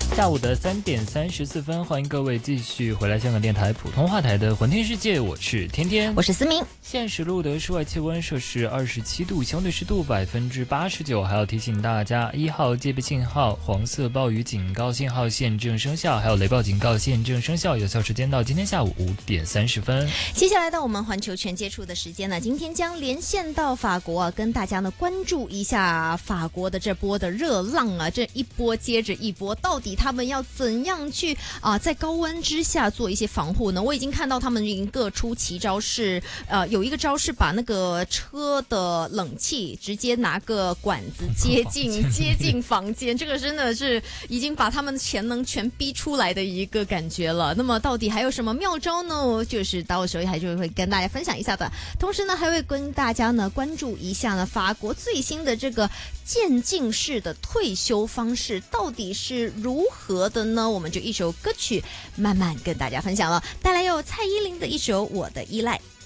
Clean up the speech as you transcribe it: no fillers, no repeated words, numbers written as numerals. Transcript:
下午的3点34分，欢迎各位继续回来香港电台普通话台的环天世界，我是天天， 我是思明。 现实录得室外气温摄氏27度，相对湿度89%。还要提醒大家，1号戒备信号、黄色暴雨警告信号现正生效，还有雷暴警告现正生效，有效时间到今天下午5点30分。 接下来到我们环球全接触的时间呢，今天将连线到法国啊，跟大家呢关注一下法国的这波的热浪啊，这一波接着一波，到底他们要怎样去在高温之下做一些防护呢？我已经看到他们已经各出奇招，是有一个招是把那个车的冷气直接拿个管子接近房间，这个真的是已经把他们的潜能全逼出来的一个感觉了。那么到底还有什么妙招呢？就是到时候还是会跟大家分享一下的。同时呢，还会跟大家呢关注一下呢法国最新的这个渐进式的退休方式到底是如何的呢？我们就一首歌曲慢慢跟大家分享了，带来有蔡依林的一首《我的依赖》。